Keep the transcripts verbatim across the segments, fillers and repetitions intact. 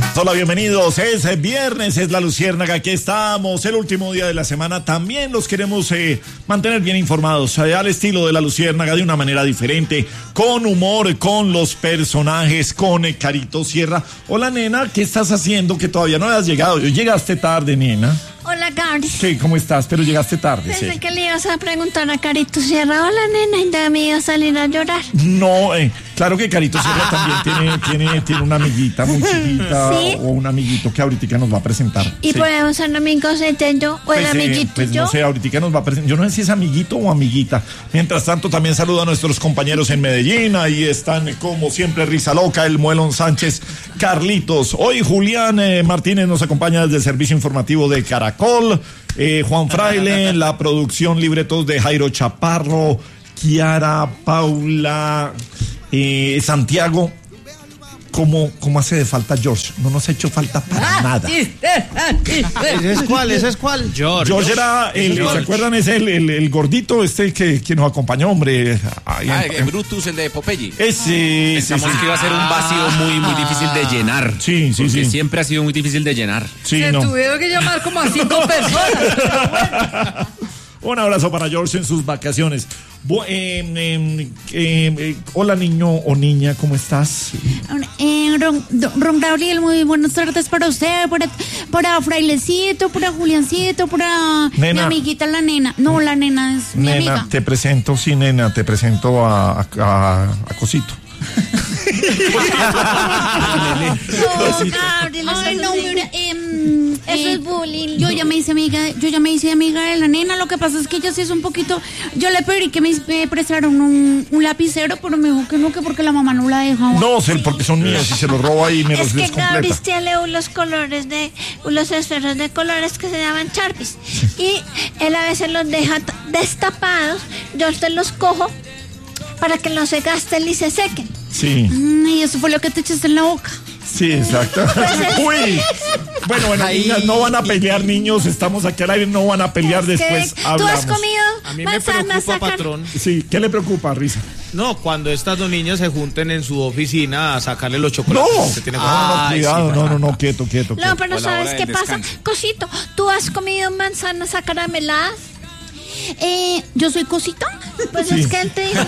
Hola, bienvenidos. Es viernes, es La Luciérnaga. Aquí estamos, el último día de la semana. También los queremos eh, mantener bien informados, eh, al estilo de La Luciérnaga, de una manera diferente, con humor, con los personajes, con eh, Carito Sierra. Hola, nena, ¿qué estás haciendo? Que todavía no has llegado. Llegaste tarde, nena. Hola, Gary. Sí, ¿cómo estás? Pero llegaste tarde. Pensé sí. que le ibas a preguntar a Carito Sierra. Hola, nena, y ya me iba a salir a llorar. No, eh, claro que Carito Sierra también tiene, tiene, tiene una amiguita muy chiquita. ¿Sí? O un amiguito que ahorita nos va a presentar. ¿Y sí. podemos ser amigos entre yo o el Pues, amiguito eh, pues yo? no sé, ahorita nos va a presentar. Yo no sé si es amiguito o amiguita. Mientras tanto, también saludo a nuestros compañeros en Medellín. Ahí están, como siempre, Risa Loca, el Muelón Sánchez, Carlitos. Hoy Julián eh, Martínez nos acompaña desde el servicio informativo de Caracol. Eh, Juan Fraile, la producción, libretos de Jairo Chaparro, Kiara, Paula, eh, Santiago. ¿Cómo, ¿Cómo hace de falta George? No nos ha hecho falta para ah, nada. ¿Ese es cuál? ¿Ese es cuál? George. George era, el, George. ¿se acuerdan? Es el, el, el gordito este que, que nos acompañó, hombre. Ahí ah, en, el Brutus, el de Popeye. Ese. Pensamos sí, sí. que iba a ser un vacío muy, muy difícil de llenar. Sí, sí, porque sí. siempre ha sido muy difícil de llenar. Sí, Se no. tuvieron que llamar como a cinco personas. Un abrazo para George en sus vacaciones. Bo, eh, eh, eh, eh, hola, niño o niña, ¿cómo estás? Eh, Ron, Ron Gabriel, muy buenas tardes para usted, para, para Frailecito, para Juliancito, para nena. mi amiguita la nena. No, la nena es mi nena, amiga. te presento, sí, nena, te presento a, a, a, a Cosito. No, Gabriel, ay, no, mira, eh, eso eh, es bullying. Yo ya me hice amiga, yo ya me hice amiga de la nena. Lo que pasa es que ella sí es un poquito. Yo le pedí que me, me prestaron un, un lapicero, pero me dijo que no, que porque la mamá no la dejaba. No, sí. porque son míos y se los roba y me los descompleta. Es que Gabriel tiene unos colores de, unos esferos de colores que se llaman Sharpies. Y él a veces los deja destapados. Yo te los cojo para que no se gasten y se sequen. Sí. Mm, y eso fue lo que te echaste en la boca. Sí, exacto. Uy. Bueno, bueno, Ahí. niñas, no van a pelear, niños. Estamos aquí al aire, no van a pelear Es después. que Hablamos. ¿Tú has comido A mí me manzanas, preocupa, sacar? patrón. Sí, ¿qué le preocupa, Risa? No, cuando estas dos niñas se junten en su oficina a sacarle los chocolates. No, que tiene no, no, Ay, cuidado, sí, no, no, no, quieto, quieto. No, quieto. pero O la ¿sabes hora qué del pasa? descanso. Cosito, ¿tú has comido manzanas acarameladas? Eh, ¿yo soy Cosito? Pues Sí. es que él te dijo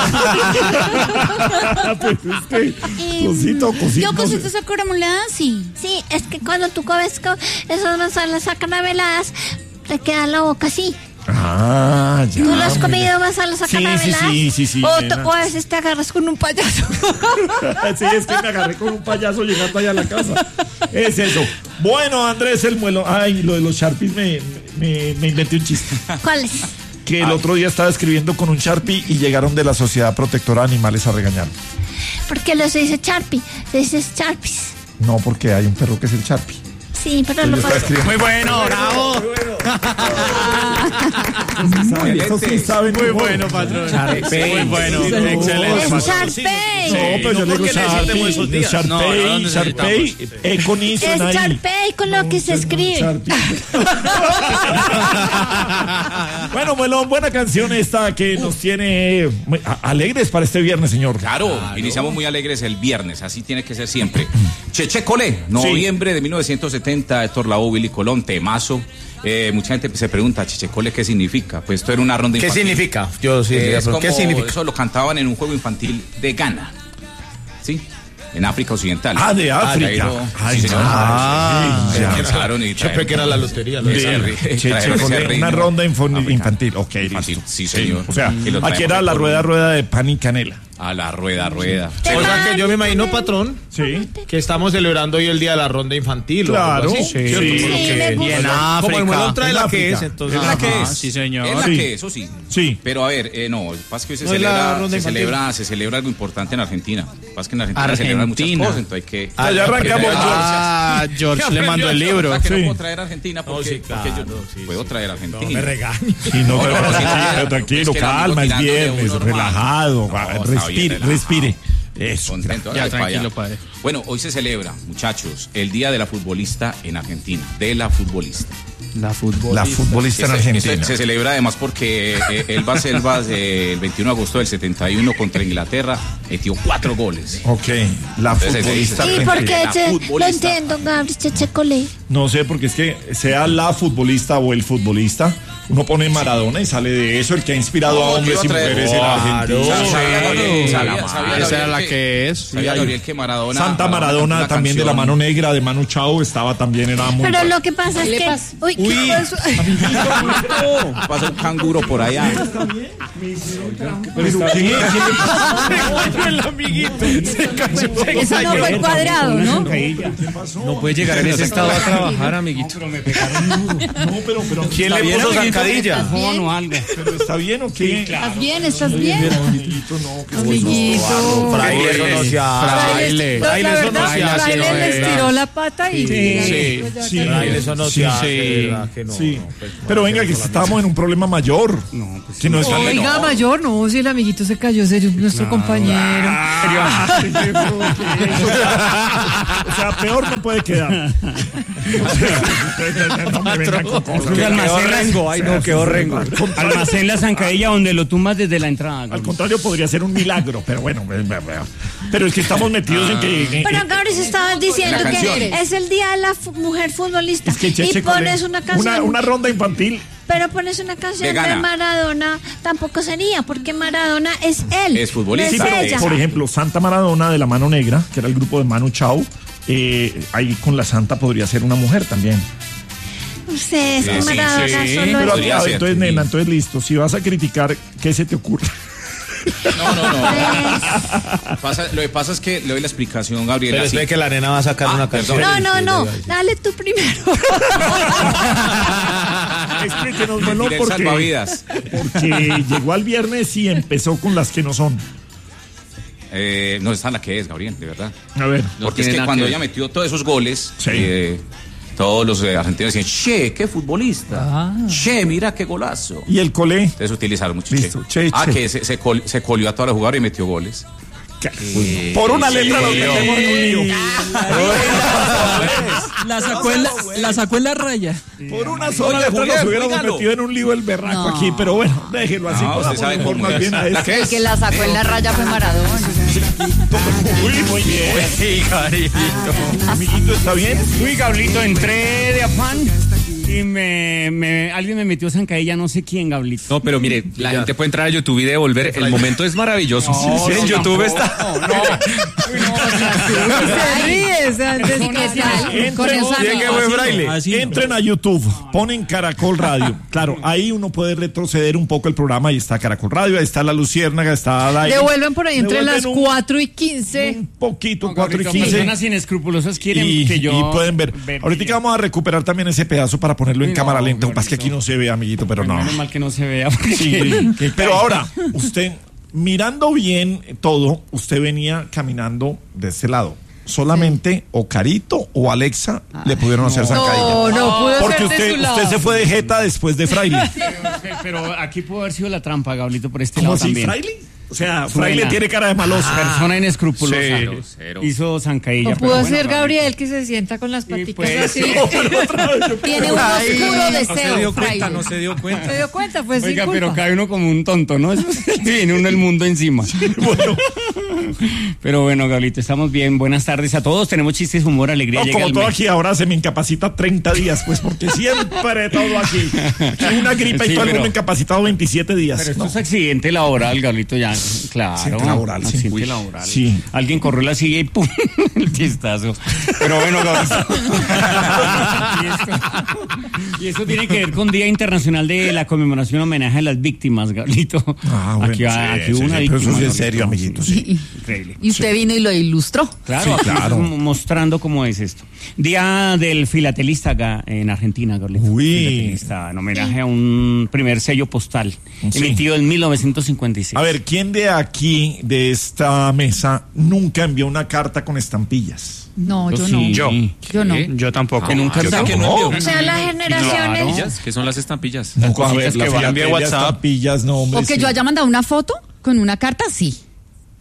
Pues es que, Eh, cosito, cosito. Yo cositas acarameladas, sí. Sí, es que cuando tú comes co- esas manzanas acarameladas, te queda la boca así. Ah, ya. ¿Tú lo has mira. comido manzanas Sí, sí, acarameladas? sí, sí, sí, O, te- nena. o a veces te agarras con un payaso. Sí, es que me agarré con un payaso llegando allá a la casa. Es eso. Bueno, Andrés el Muelo. Ay, lo de los Sharpies me, me, me inventé un chiste. ¿Cuál es? Que el otro día estaba escribiendo con un Sharpie y llegaron de la Sociedad Protectora de Animales a regañar. ¿Por qué lo se dice Sharpie? Se dice Sharpies. No, porque hay un perro que es el Sharpie. Sí, pero Yo lo estaba pasa. escribiendo. Muy bueno, bravo. Saben, eso sí saben. Muy bueno, patrón. Muy bueno, Sí, excelente. Es no, Sharpay. No, pero yo le digo ¿por qué le decimos esos Sharpie, días? Sharpay, No, no necesitamos. Sharpay, eh, con I Es suena ahí. Sharpay con lo que se escribe. Sharpie. Bueno, Muelón, buena canción esta que nos tiene muy a- alegres para este viernes, señor. Claro, iniciamos muy alegres el viernes, así tiene que ser siempre. Cheche Colé, noviembre de mil novecientos setenta, Héctor Lavoe, Willy Colón, temazo. Eh, mucha gente se pregunta, Cheche Colé, ¿qué significa? Pues esto era una ronda ¿Qué infantil. significa? Yo sí, Eh, es pero como, ¿qué significa? Eso lo cantaban en un juego infantil de Ghana, ¿sí? En África Occidental. Ah, de África. Trajeron- Ay, sí, señor. ah, Se ya. lanzaron y Yo trajeron- pensé que era la lotería. ¿no? Ese Bien. ri- Che- che- trajeron ese con reino una ronda info- africano. infantil, ok, Infantil, listo. sí, señor. O sea, Y lo aquí traemos era de la Colombia. rueda, rueda de pan y canela. A la rueda, rueda. O sea que yo me imagino, patrón, Sí. que estamos celebrando hoy el día de la ronda infantil. o Claro, algo así, sí. ¿cierto? Sí, Porque- me gusta. y en En África. Como el Muelón trae En la África. que es, entonces. Es la que Ajá. es. sí, señor. Es la Sí. que es, eso sí. Sí. Pero a ver, eh, no, pasa que hoy se No es la celebra, ronda se infantil. celebra, se celebra algo importante en Argentina. Pasa que en Argentina, se celebran muchas Argentina. cosas, entonces hay que. Ah, ya arrancamos, Ah, George le mandó el libro. O sea, que Sí. no puedo traer a Argentina porque, No, sí, porque yo claro, sí, puedo sí. traer a Argentina. No me regañes. Sí, no, pero, pero sí, pero tranquilo, es que el amigo calma, es tirándole viernes, uno normal. relajado, No, va, está bien respire, relajado. respire. Eso. Contento. Ya, Dale para tranquilo, allá. padre. Bueno, hoy se celebra, muchachos, el Día de la Futbolista en Argentina. De la futbolista. La futbolista. La futbolista en Este- Argentina. este se celebra además porque eh, Elba Selvas eh, el veintiuno de agosto del setenta y uno contra Inglaterra metió cuatro goles. Ok, la Entonces, futbolista sí, ¿Y sí. por argentina. qué? La Che, no futbolista. entiendo, Gabriel Cheche Cole. No sé, porque es que sea la futbolista o el futbolista, uno pone Maradona y sale de eso, el que ha inspirado No, a hombres yo y iba a traer- mujeres en Claro. Argentina. Sabía, sabía, Gabriel, Sí, sabía, la sabía, madre. Esa era Gabriel la que- que es. sabía, Gabriel, que Maradona. Santa Maradona una también de la canción- mano negra de Manu Chao estaba también, era muy... Pero lo que pasa es ¿Qué le que. pasa? Uy, ¿qué Uy. pasó? Pasa un canguro por allá. ¿Pero qué? El amiguito. Se cayó. Eso no fue cuadrado, ¿no? No puede llegar en ese estado a trabajar, amiguito. No, pero, pero... ¿Quién le puso zancadilla? Bien. o algo. ¿Pero está bien o qué? ¿Estás bien? ¿Estás bien? Amiguito, no, qué Amiguito. Fraile, eso no se hace. Fraile. La Fraile, eso no verdad, se hace. Fraile les ¿verdad? tiró la pata y... Sí, sí. Fraile, eso no Sí, se hace. sí. ¿Verdad que no? Sí, No, pues, no, pero venga, que estamos en un problema mayor. No, pues que no está Oiga, mayor, no, si el amiguito se cayó, serio, nuestro compañero. O sea, peor no puede quedar. No me vengan con cosas. Qué horrengo, ay no, qué horrengo. Almacén La Zancadilla donde lo tumbas desde la entrada. Al contrario, podría ser un milagro, pero bueno, ve- ve- ve. pero es que estamos metidos en que... en- Pero en- Gabriel se estaba diciendo La que canción. es el día de la fu- mujer futbolista. es que Y Cheche pones Cole- una canción. una, una ronda infantil. Pero pones una canción Vegana. de Maradona, tampoco sería, porque Maradona es él. Es futbolista. no Sí, es pero, ella. por ejemplo, Santa Maradona de la Mano Negra, que era el grupo de Manu Chao, eh, ahí con la Santa podría ser una mujer también. No sé, es que Sí, sí, Maradona sí, solo Pero es. podría a ver, ser, entonces, sí. nena, entonces listo. Si vas a criticar, ¿qué se te ocurre? No, no, no. Pasa- lo que pasa es que le doy la explicación, Gabriel. Pero así. espera que la nena va a sacar Ah, una canción. perdón. No, no, no, dale tú primero. Explíquenos, Melón, Tiré el porque, salvavidas. porque llegó al viernes y empezó con las que no son. Eh, no está en la que es, Gabriel, de verdad. A ver. No Porque es tiene que nada cuando que ella ver. metió todos esos goles, Sí. eh, todos los eh, argentinos decían, che, qué futbolista. Ah. Che, mira qué golazo. Y el colé. Entonces utilizaron mucho Listo, che. che, Ah, che. que se, se, col- se colió a todos los jugadores y metió goles. Por una letra nos metemos en un lío. La sacó en la, la sacó en la raya. Por una sola Oiga, letra nos Julián, hubiéramos dígalo. metido en un lío el berraco No. aquí, pero bueno, déjelo así. No, usted podamos sabe cómo informar es. bien a ¿La esto. que El es? que la sacó en la raya fue Maradona. Uy, muy bien. Amiguito, ¿está bien? Uy, Gablito, entré de afán y me, me- alguien me metió zancadilla, no sé quién, Gablito. No, pero mire, la gente puede entrar a YouTube y devolver. El momento es maravilloso. No, Sí, en no, YouTube no, está. No, no. Uy, no, o sea, sí. Se ríe, o sea, entonces, No, no, ¿qué tal? Entren, Con esa Tiene que buen Fraile. Así no. entren a YouTube, ponen Caracol Radio. Claro, ahí uno puede retroceder un poco el programa. Ahí está Caracol Radio, ahí está La Luciérnaga, está la Devuelven por ahí entre Devuelven las un- cuatro y quince. Un poquito, No, cuatro y Gablito, quince. personas inescrupulosas quieren Y, que yo... y pueden ver. Ahorita vamos a recuperar también ese pedazo para ponerlo en Uy, cámara no, lenta. Lo que pasa es que aquí no se ve, amiguito, pero no. Menos mal que no se vea. porque- Sí, pero ahora, usted, mirando bien todo, usted venía caminando de ese lado. Solamente o Carito o Alexa le pudieron hacer zancadilla. No, no pudo Porque ser de usted, su lado. usted se fue de jeta después de Fraile. Pero, pero aquí pudo haber sido la trampa, Gablito, por este ¿Cómo lado así, también. Fraile? O sea, Suena. Fraile tiene cara de maloso. Persona inescrupulosa. Cero, cero. Hizo zancadilla. No pero pudo bueno, ser Gablito. Gabriel que se sienta con las paticas pues, así. No, pero otra vez yo- Tiene un oscuro deseo. cuenta, Fraile. no se dio cuenta. ¿Se dio cuenta? Pues Oiga, sin pero culpa. cae uno como un tonto, ¿no? Eso tiene uno el mundo encima. Bueno, Pero bueno, Gablito, estamos bien. Buenas tardes a todos. Tenemos chistes, humor, alegría. no, llega como el todo mes. aquí ahora se me incapacita treinta días, pues porque siempre todo aquí. Aquí una gripa Sí, y todo el pero- mundo incapacitado veintisiete días. Pero esto No. es accidente laboral, Gablito, ya. Claro. Accidente laboral, sí. Accidente Uy, laboral. sí. Alguien corrió la silla y ¡pum! El chistazo. Pero bueno, Gablito. y, esto, y esto tiene que ver con Día Internacional de la Conmemoración Homenaje a las Víctimas, Gablito. Ah, bueno, aquí sí, aquí sí, hubo sí, una pero víctima. eso sí es Gablito. serio, amiguito, sí. Increíble. Y usted vino y lo ilustró. Claro, Sí, aquí claro. estamos mostrando cómo es esto. Día del filatelista acá en Argentina, Gablito. Uy. Filatelista, en homenaje a un primer sello postal Sí. emitido en mil novecientos cincuenta y seis. A ver, ¿quién de aquí, de esta mesa, nunca envió una carta con estampillas? No, yo sí. no. Yo. Yo no. ¿Qué? Yo tampoco. nunca yo sacó. tampoco. no. O sea, las generaciones. ¿Estampillas? ¿Qué son las estampillas? No, a cositas ver, la que van filatelia, vía WhatsApp. estampillas, no, hombre. O que sí. yo haya mandado una foto con una carta, sí.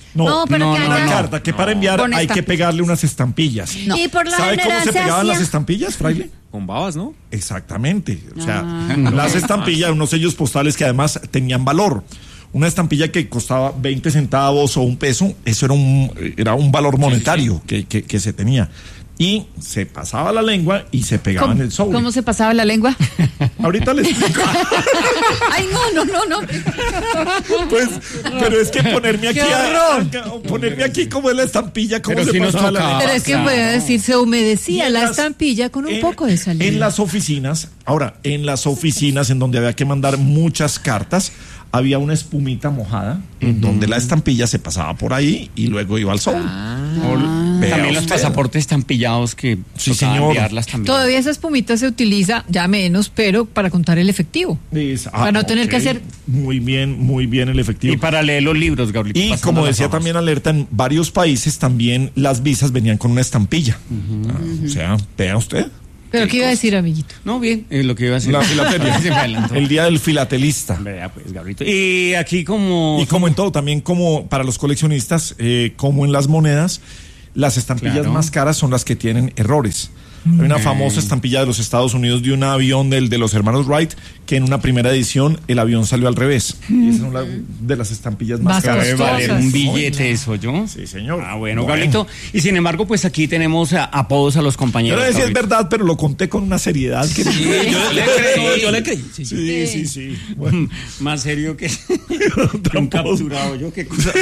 No, No, pero no, que no, una haya- carta que para enviar Con hay esta- que pegarle unas estampillas. No. Y por lo ¿Sabe cómo general se se pegaban hacía- las estampillas, fraile? Con babas, ¿no? Exactamente. O sea, Ah. las estampillas, unos sellos postales que además tenían valor. Una estampilla que costaba veinte centavos o un peso, eso era un, era un valor monetario Que, que, que se tenía. Y se pasaba la lengua y se pegaba en el sobre. ¿Cómo se pasaba la lengua? Ahorita les explico. Ay, no, no, no, no. Pues, pero es que ponerme aquí, ¡Qué a- horror! a- ponerme aquí como es la estampilla, cómo Pero se si nos pasaba la tocaba. lengua. Pero es que claro. podía decir, se Y humedecía en la las- estampilla con un en- poco de saliva. En las oficinas, ahora, en las oficinas en donde había que mandar muchas cartas, había una espumita mojada en donde la estampilla se pasaba por ahí y luego iba al sobre. Vea También los usted. pasaportes estampallados que Sí, tocaba señor. enviarlas también. Todavía esa espumita se utiliza, ya menos, pero para contar el efectivo. Es- ah, Para no tener que ok. hacer- Muy bien, muy bien el efectivo. Y para leer los libros, Gabriel. Y como decía también Alerta, en varios países también las visas venían con una estampilla. Ah, o sea, vea usted. Pero ¿qué iba a decir, amiguito? No, bien, es lo que iba a decir. La filatelia. Se me adelantó. El día del filatelista. Vea, pues, Gabrielito. Y aquí como... Y como en todo, también como para los coleccionistas, eh, como en las monedas, las estampillas Claro. más caras son las que tienen errores. Hay una famosa estampilla de los Estados Unidos de un avión del, de los hermanos Wright, que en una primera edición el avión salió al revés. Y esa es una de las estampillas más, Más caras. Debe valer costosas. un billete eso, ¿yo? Sí, señor. Ah, bueno, Gabrielito. Y sin embargo, pues aquí tenemos a- apodos a los Yo compañeros. no sé si es Gabrielito. verdad, pero lo conté con una seriedad que... yo le creí. Yo le creí. Sí, sí, sí. Bueno, Más serio que, que un capturado. Yo qué cosa.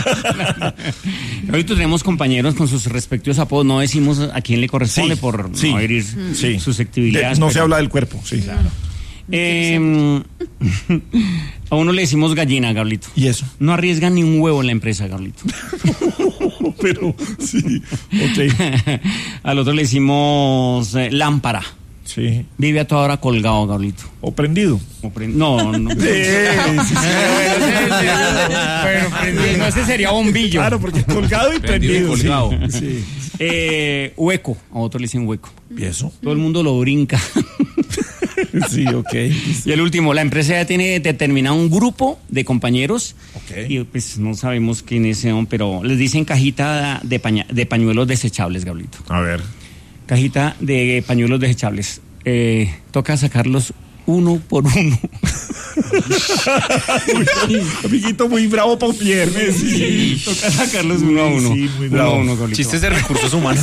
Ahorita tenemos compañeros con sus respectivos apodos. No decimos a quién le corresponde Sí, por sí, no herir sí. susceptibilidades. De- no se pero- habla del cuerpo, sí. Eh, a uno le decimos gallina, Gablito. ¿Y eso? No arriesgan ni un huevo en la empresa, Gablito. Pero, sí, ok. Al otro le decimos eh, lámpara. Sí. Vive a toda hora colgado, Gablito. O prendido. O pre- No, no. Sí, sí, sí. Pero prendido, no, ese sería bombillo. Claro, porque colgado y Prendido y prendido. colgado. Sí. Sí. Eh, hueco, a otro le dicen hueco. ¿Y eso? Todo el mundo lo brinca. Sí, ok. Y el último, la empresa ya tiene determinado un grupo de compañeros. Ok. Y pues no sabemos quiénes son, pero les dicen cajita de, paña- de pañuelos desechables, Gablito. A ver. Cajita de pañuelos desechables. Eh, toca sacarlos uno por uno. Uy, amiguito muy bravo para un viernes. Sí. Toca sacarlos uno a uno. Sí, muy Uno bravo. a uno, Gablito. Chistes de recursos humanos.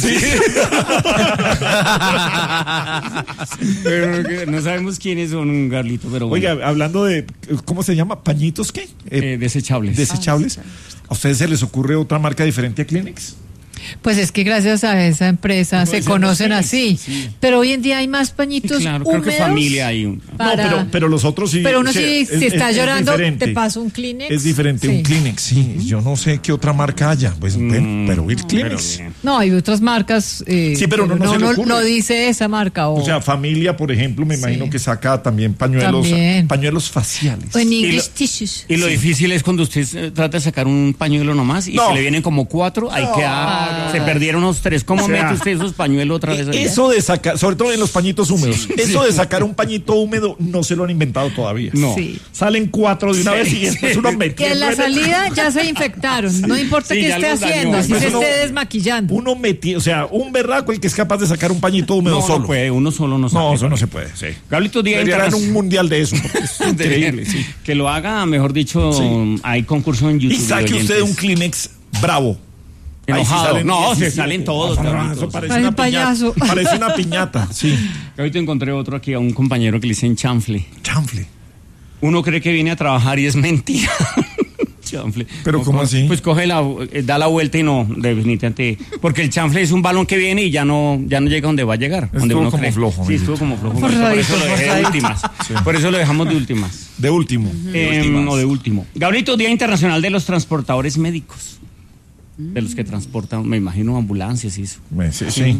Pero que no sabemos quiénes son, Gablito, pero bueno. Oiga, hablando de, ¿cómo se llama? ¿Pañitos qué? Eh, Eh, desechables. ¿Desechables? ¿A ustedes se les ocurre otra marca diferente a Kleenex? Pues es que gracias a esa empresa No, se ese conocen no es así. sí. Pero hoy en día hay más pañitos Claro, creo que húmedos familia hay un. para- No, pero, pero los otros sí. Pero uno o sea, sí, es- si es- está es llorando, diferente. te paso un Kleenex. Es diferente, un Sí. Kleenex, sí. Yo no sé qué otra marca haya. Pues, bueno, pero ir Pero Kleenex. bien. No, hay otras marcas. eh, Sí, pero no, no se le ocurre. no dice esa marca. O, O sea, familia, por ejemplo, me imagino Sí. que saca también pañuelos, También. pañuelos faciales. o en Y English lo- tissues. Y lo difícil es cuando usted eh, trata de sacar un pañuelo nomás y No. se le vienen como cuatro, hay que ah, se perdieron unos tres. ¿Cómo O sea, mete usted esos pañuelos otra vez? ahí? Eso de sacar, sobre todo en los pañitos húmedos, eso de sacar un pañito húmedo no se lo han inventado todavía. No. Sí. Salen cuatro de una Sí, vez y después uno Que metiendo en la en el- salida ya se infectaron. No importa Sí, qué ya esté los dañó. haciendo, si Pues se uno- esté desmaquillando. Uno metí, o sea, un berraco el que es capaz de sacar un pañito húmedo No, solo. no puede, uno solo no sabe. No, eso no se puede, sí. Gablito, Día Debería haber un Internacional. mundial de eso, porque es increíble, sí. Que lo haga, mejor dicho, Sí. hay concurso en YouTube. Y saque de usted un oyentes. Kleenex bravo. Ahí sí Enojado. salen No, se diecisiete. salen todos, Ah, Gablito. eso parece Parece una un payaso. piñata. Parece una piñata, sí. Ahorita encontré otro aquí, a un compañero que le dicen chanfle. Chanfle. Uno cree que viene a trabajar y es mentira. Chanfle. ¿Pero No, cómo co- así? Pues coge la, eh, da la vuelta y no, definitivamente. Porque el chanfle es un balón que viene y ya no, ya no llega donde va a llegar. Donde Estuvo uno como cree. flojo, Sí, mire. estuvo como flojo. Por Forzadito, eso lo dejé de forzadito. últimas. Por eso lo dejamos de últimas. De último. Eh, últimas. o de último. Gabrielito, Día Internacional de los Transportadores Médicos. De los que transportan, me imagino, ambulancias y eso. Me- Sí, sí.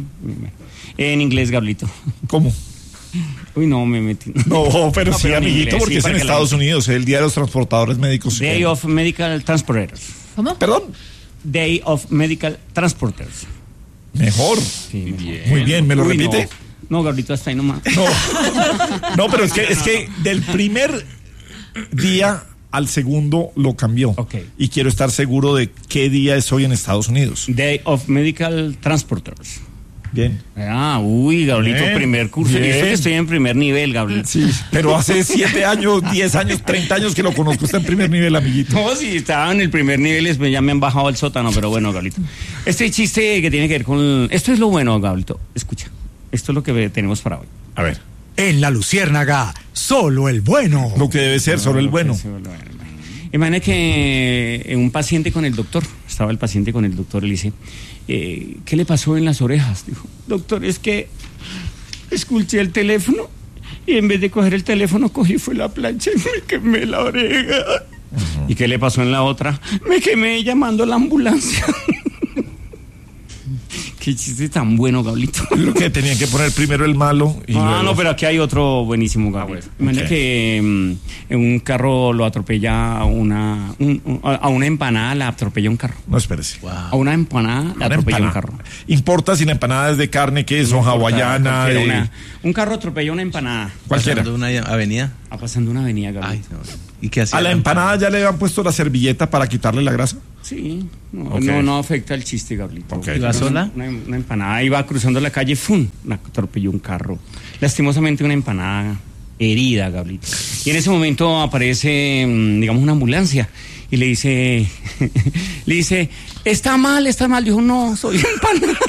En inglés, Gabrielito. ¿Cómo? Uy, no, me metí. No, pero No, sí, pero en amiguito, inglés, porque sí, es para en que la- Estados Unidos, el Día de los Transportadores Médicos. Day Eh, of Medical Transporters. ¿Cómo? Perdón. Day of Medical Transporters. Mejor. Sí, Muy bien, ¿me lo Uy, repite? No, no, Gabrielito, hasta ahí nomás. No. No, pero es que, es que del primer día al segundo lo cambió. Ok. Y quiero estar seguro de qué día es hoy en Estados Unidos. Day of Medical Transporters. Bien. Ah, uy, Gablito, Bien, primer curso. bien. Y esto que estoy en primer nivel, Gablito. Sí, pero hace siete años, diez años, treinta años que lo conozco. Está en primer nivel, amiguito. No, si estaba en el primer nivel, después ya me han bajado al sótano, pero bueno, Gablito. Este chiste que tiene que ver con... Esto es lo bueno, Gablito. Escucha, esto es lo que tenemos para hoy. A ver. En La Luciérnaga, solo el bueno. Lo que debe ser, solo el bueno. Imagina que un paciente con el doctor, estaba el paciente con el doctor y le dice, eh, ¿qué le pasó en las orejas? Dijo, doctor, es que escuché el teléfono y en vez de coger el teléfono cogí fue la plancha y me quemé la oreja. Uh-huh. ¿Y qué le pasó en la otra? Me quemé llamando a la ambulancia. Qué chiste tan bueno, Gablito. Creo que tenían que poner primero el malo y Ah, luego... no, pero aquí hay otro buenísimo, Gablito. Ah, bueno. Imagina Okay. que um, en un carro lo atropella a una, un, un, a una empanada, la atropella un carro. No, espérese. Wow. A una empanada le Una atropella empanada. un carro. Importa si la empanada es de carne, queso, No hawaiana... importa, de- una- un carro atropella una empanada. Cualquiera. Pasando una avenida. Ah, pasando una avenida, Gablito. Ay, no. ¿Y qué hacía? ¿A la empanada ya le habían puesto la servilleta para quitarle la grasa? Sí, no, Ok. no, no afecta el chiste, Gablito. Ok. ¿Iba sola? Una, una empanada iba cruzando la calle, ¡fum! La atropelló un carro. Lastimosamente una empanada herida, Gablito. Y en ese momento aparece, mm, digamos, una ambulancia y le dice, le dice, está mal, está mal. Dijo, no, soy empanada.